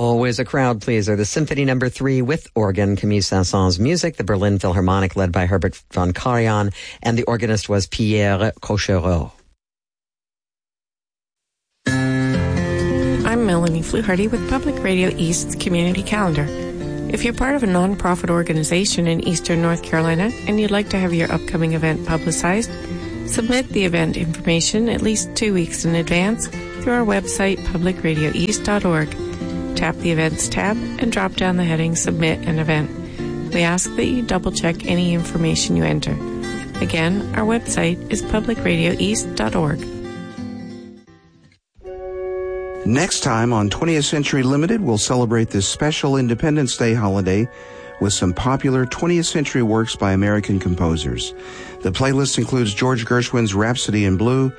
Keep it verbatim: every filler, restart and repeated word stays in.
Always a crowd pleaser. The Symphony Number Three with organ, Camille Saint-Saëns' music, the Berlin Philharmonic led by Herbert von Karajan, and the organist was Pierre Cochereau. I'm Melanie Fluharty with Public Radio East's Community Calendar. If you're part of a nonprofit organization in Eastern North Carolina and you'd like to have your upcoming event publicized, submit the event information at least two weeks in advance through our website, public radio east dot org. Tap the Events tab and drop down the heading Submit an Event. We ask that you double-check any information you enter. Again, our website is public radio east dot org. Next time on twentieth Century Limited, we'll celebrate this special Independence Day holiday with some popular twentieth century works by American composers. The playlist includes George Gershwin's Rhapsody in Blue,